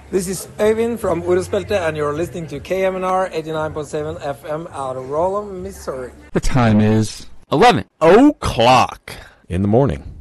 This is Øyvind from Uruspelte, and you're listening to KMNR 89.7 FM out of Rolla, Missouri. The time is 11 o'clock in the morning.